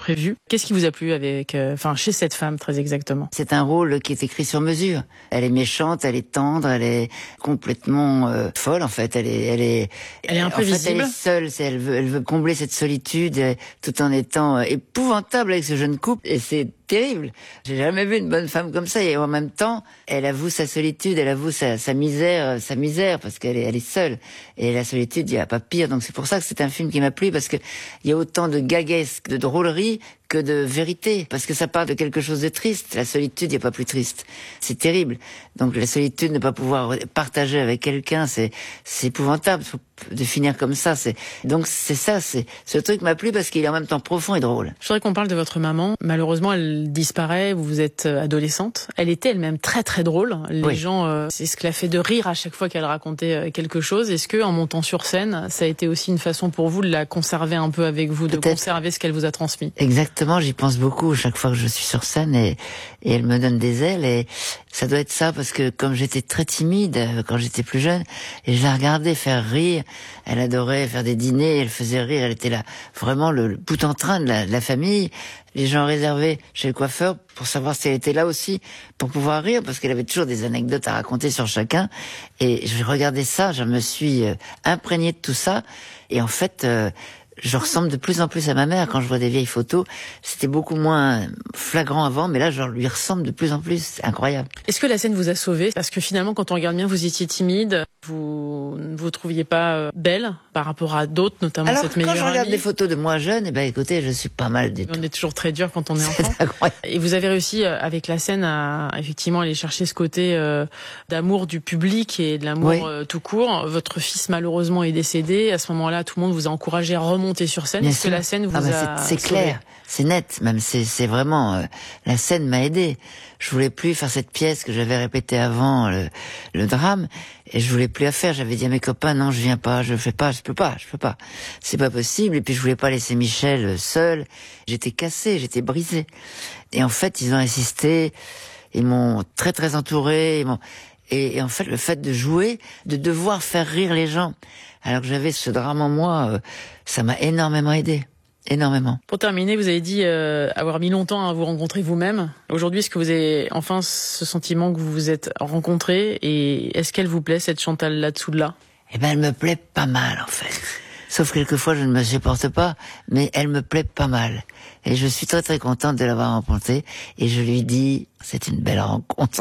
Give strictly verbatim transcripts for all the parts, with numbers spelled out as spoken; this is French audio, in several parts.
imprévu. Qu'est-ce qui vous a plu avec, euh, enfin, chez cette femme très exactement? C'est un rôle qui est écrit sur mesure. Elle est méchante, elle est tendre, elle est complètement euh, folle en fait. Elle est, elle est, elle est imprévisible. En fait, elle est seule. C'est, elle veut, elle veut combler cette solitude euh, tout en étant euh, épouvantable avec ce jeune couple. Et c'est terrible. J'ai jamais vu une bonne femme comme ça. Et en même temps, elle avoue sa solitude, elle avoue sa, sa misère, sa misère, parce qu'elle est, elle est seule. Et la solitude, il n'y a pas pire. Donc c'est pour ça que c'est un film qui m'a plu, parce que il y a autant de gaguesque, de drôlerie que de vérité. Parce que ça parle de quelque chose de triste. La solitude, il n'y a pas plus triste. C'est terrible. Donc la solitude, ne pas pouvoir partager avec quelqu'un, c'est, c'est épouvantable de finir comme ça. C'est, donc c'est ça, c'est, ce truc m'a plu parce qu'il est en même temps profond et drôle. Je voudrais qu'on parle de votre maman. Malheureusement, elle disparaît, vous êtes adolescente. Elle était elle-même très très drôle. Les oui. gens, euh, c'est ce qui l'a fait de rire à chaque fois qu'elle racontait quelque chose. Est-ce que, en montant sur scène, ça a été aussi une façon pour vous de la conserver un peu avec vous, de Peut-être. conserver ce qu'elle vous a transmis? Exactement, j'y pense beaucoup chaque fois que je suis sur scène et, et elle me donne des ailes et ça doit être ça parce que comme j'étais très timide quand j'étais plus jeune et je la regardais faire rire, elle adorait faire des dîners, elle faisait rire, elle était là vraiment le, le bout en train de la, de la famille. Les gens réservaient chez le coiffeur pour savoir si elle était là aussi pour pouvoir rire parce qu'elle avait toujours des anecdotes à raconter sur chacun et je regardais ça, je me suis imprégné de tout ça et en fait euh, je ressemble de plus en plus à ma mère quand je vois des vieilles photos. C'était beaucoup moins flagrant avant, mais là, je lui ressemble de plus en plus. C'est incroyable. Est-ce que la scène vous a sauvé? Parce que finalement, quand on regarde bien, vous étiez timide. Vous ne vous trouviez pas belle par rapport à d'autres, notamment Alors, cette meilleure amie. Alors, quand je regarde des photos de moi jeune, eh ben, écoutez, je suis pas mal du tout. On est toujours très dur quand on est C'est enfant. incroyable. Et vous avez réussi, avec la scène, à effectivement aller chercher ce côté euh, d'amour du public et de l'amour oui. euh, tout court. Votre fils, malheureusement, est décédé. À ce moment-là, tout le monde vous a encouragé à remonter sur scène. Est-ce que la scène vous ah ben, a C'est, c'est clair, c'est net, même c'est, c'est vraiment... Euh, la scène m'a aidé. Je voulais plus faire cette pièce que j'avais répétée avant le, le drame, et je voulais plus la faire. J'avais dit à mes copains, non, je viens pas, je fais pas, je peux pas, je peux pas. C'est pas possible. Et puis je voulais pas laisser Michel seul. J'étais cassé, j'étais brisé. Et en fait, ils ont insisté, ils m'ont très très entouré, ils m'ont... Et, et en fait, le fait de jouer, de devoir faire rire les gens, alors que j'avais ce drame en moi, euh, ça m'a énormément aidé. Énormément. Pour terminer, vous avez dit euh, avoir mis longtemps à vous rencontrer vous-même. Aujourd'hui, est-ce que vous avez enfin ce sentiment que vous vous êtes rencontré et est-ce qu'elle vous plaît, cette Chantal là-dessous-là? Eh ben, elle me plaît pas mal, en fait. Sauf quelquefois, je ne me supporte pas, mais elle me plaît pas mal. Et je suis très très contente de l'avoir rencontrée. Et je lui dis, c'est une belle rencontre.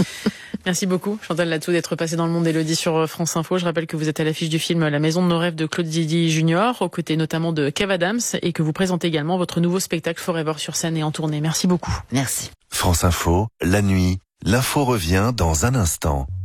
Merci beaucoup, Chantal Latsou, d'être passée dans le monde d'Élodie sur France Info. Je rappelle que vous êtes à l'affiche du film La Maison de nos rêves de Claude Zidi Junior, aux côtés notamment de Kev Adams, et que vous présentez également votre nouveau spectacle Forever sur scène et en tournée. Merci beaucoup. Merci. France Info, la nuit, l'info revient dans un instant.